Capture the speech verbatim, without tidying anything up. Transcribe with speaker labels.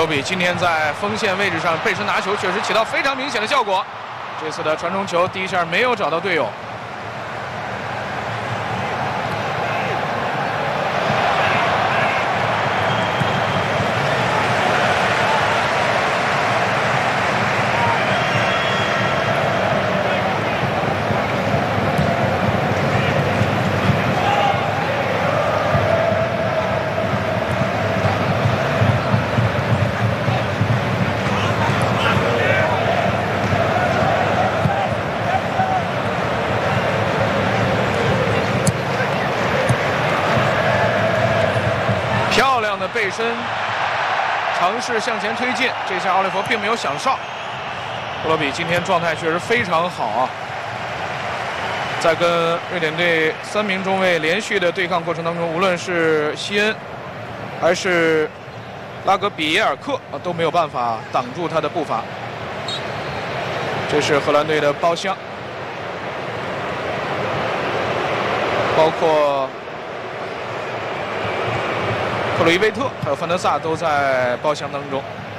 Speaker 1: 罗比今天在锋线位置上背身拿球，确实起到非常明显的效果。这次的传中球第一下没有找到队友。 背身尝试向前推进，这下奥利弗并没有想上。克罗比今天状态确实非常好啊，在跟瑞典队三名中卫连续的对抗过程当中，无论是西恩还是拉格比耶尔克啊，都没有办法挡住他的步伐。这是荷兰队的包厢，包括 克鲁伊维特还有范德萨都在包厢当中。